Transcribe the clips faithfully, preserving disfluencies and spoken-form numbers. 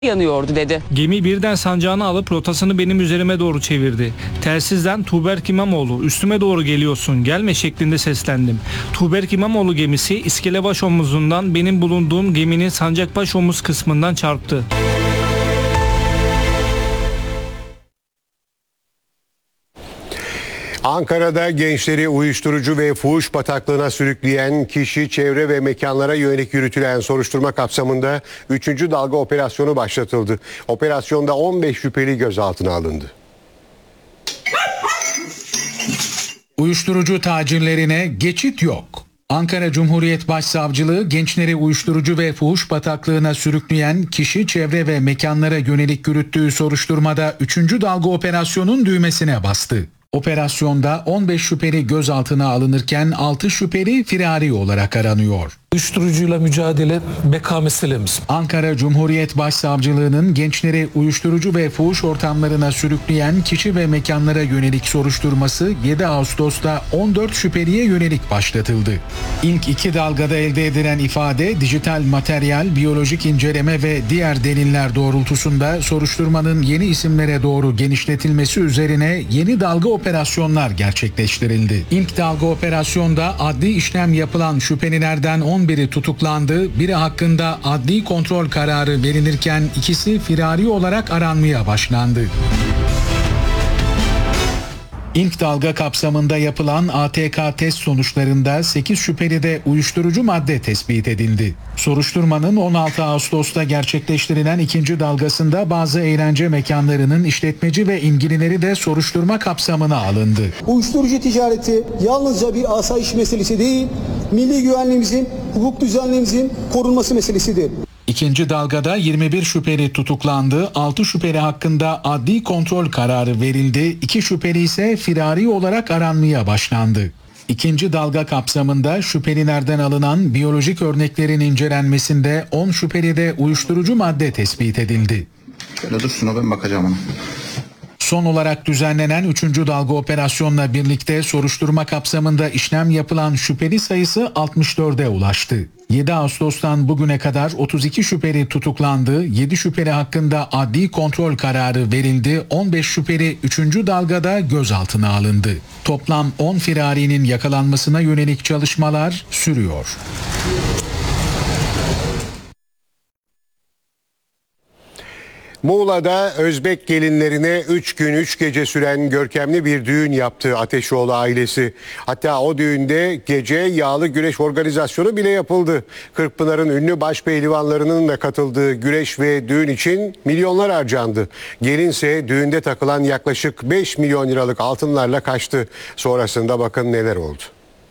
yanıyordu dedi. Gemi birden sancağını alıp rotasını benim üzerime doğru çevirdi. Telsizden Tuğberk İmamoğlu üstüme doğru geliyorsun gelme şeklinde seslendim. Tuğberk İmamoğlu gemisi İskelebaş omuzundan benim bulunduğum geminin Sancakbaş omuz kısmından çarptı. Ankara'da gençleri uyuşturucu ve fuhuş bataklığına sürükleyen kişi, çevre ve mekanlara yönelik yürütülen soruşturma kapsamında üçüncü dalga operasyonu başlatıldı. Operasyonda on beş şüpheli gözaltına alındı. Uyuşturucu tacirlerine geçit yok. Ankara Cumhuriyet Başsavcılığı gençleri uyuşturucu ve fuhuş bataklığına sürükleyen kişi, çevre ve mekanlara yönelik yürüttüğü soruşturmada üçüncü dalga operasyonun düğmesine bastı. Operasyonda on beş şüpheli gözaltına alınırken altı şüpheli firari olarak aranıyor. Uyuşturucuyla mücadele beka meselemiz. Ankara Cumhuriyet Başsavcılığı'nın gençleri uyuşturucu ve fuhuş ortamlarına sürükleyen kişi ve mekanlara yönelik soruşturması yedi Ağustos'ta on dört şüpheliye yönelik başlatıldı. İlk iki dalgada elde edilen ifade, dijital materyal, biyolojik inceleme ve diğer deliller doğrultusunda soruşturmanın yeni isimlere doğru genişletilmesi üzerine yeni dalga operasyonlar gerçekleştirildi. İlk dalga operasyonda adli işlem yapılan şüphelilerden on biri tutuklandı, biri hakkında adli kontrol kararı verilirken ikisi firari olarak aranmaya başlandı. İlk dalga kapsamında yapılan A T K test sonuçlarında sekiz şüphelide uyuşturucu madde tespit edildi. Soruşturmanın on altı Ağustos'ta gerçekleştirilen ikinci dalgasında bazı eğlence mekanlarının işletmeci ve ilgilileri de soruşturma kapsamına alındı. Uyuşturucu ticareti yalnızca bir asayiş meselesi değil, milli güvenliğimizin, hukuk düzenliğimizin korunması meselesidir. İkinci dalgada yirmi bir şüpheli tutuklandı, altı şüpheli hakkında adli kontrol kararı verildi, iki şüpheli ise firari olarak aranmaya başlandı. İkinci dalga kapsamında şüphelilerden alınan biyolojik örneklerin incelenmesinde on şüphelide uyuşturucu madde tespit edildi. Şöyle dursun, o ben bakacağım ona. Son olarak düzenlenen üçüncü dalga operasyonla birlikte soruşturma kapsamında işlem yapılan şüpheli sayısı altmış dörde ulaştı. yedi Ağustos'tan bugüne kadar otuz iki şüpheli tutuklandı, yedi şüpheli hakkında adli kontrol kararı verildi, on beş şüpheli üçüncü dalgada gözaltına alındı. Toplam on firarinin yakalanmasına yönelik çalışmalar sürüyor. Muğla'da Özbek gelinlerine üç gün üç gece süren görkemli bir düğün yaptı Ateşoğlu ailesi. Hatta o düğünde gece yağlı güreş organizasyonu bile yapıldı. Kırkpınar'ın ünlü baş pehlivanlarının da katıldığı güreş ve düğün için milyonlar harcandı. Gelinse düğünde takılan yaklaşık beş milyon liralık altınlarla kaçtı. Sonrasında bakın neler oldu.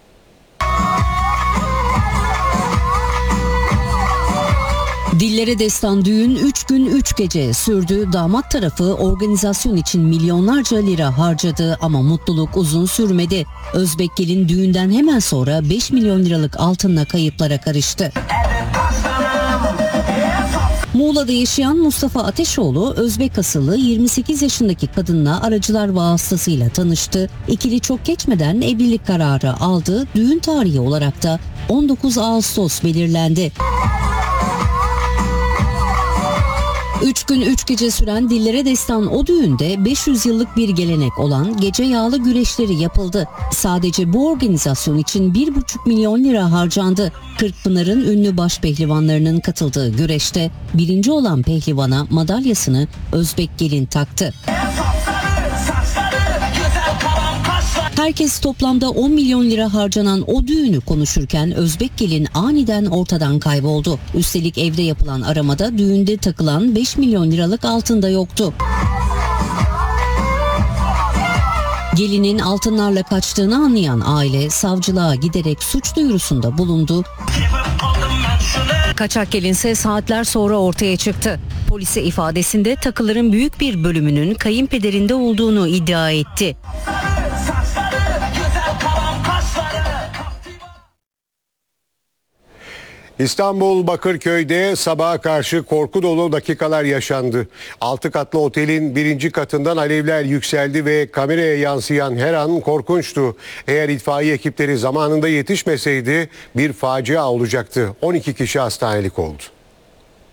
Dillere destan düğün üç gün üç gece sürdü. Damat tarafı organizasyon için milyonlarca lira harcadı ama mutluluk uzun sürmedi. Özbek gelin düğünden hemen sonra beş milyon liralık altınla kayıplara karıştı. Muğla'da yaşayan Mustafa Ateşoğlu, Özbek asıllı yirmi sekiz yaşındaki kadınla aracılar vasıtasıyla tanıştı. İkili çok geçmeden evlilik kararı aldı. Düğün tarihi olarak da on dokuz Ağustos belirlendi. Üç gün üç gece süren dillere destan o düğünde beş yüz yıllık bir gelenek olan gece yağlı güreşleri yapıldı. Sadece bu organizasyon için bir buçuk milyon lira harcandı. Kırkpınar'ın ünlü baş pehlivanlarının katıldığı güreşte birinci olan pehlivana madalyasını Özbek gelin taktı. Herkes toplamda on milyon lira harcanan o düğünü konuşurken Özbek gelin aniden ortadan kayboldu. Üstelik evde yapılan aramada düğünde takılan beş milyon liralık altın da yoktu. Gelinin altınlarla kaçtığını anlayan aile savcılığa giderek suç duyurusunda bulundu. Kaçak gelinse saatler sonra ortaya çıktı. Polise ifadesinde takıların büyük bir bölümünün kayınpederinde olduğunu iddia etti. İstanbul Bakırköy'de sabaha karşı korku dolu dakikalar yaşandı. Altı katlı otelin birinci katından alevler yükseldi ve kameraya yansıyan her an korkunçtu. Eğer itfaiye ekipleri zamanında yetişmeseydi bir facia olacaktı. on iki kişi hastanelik oldu.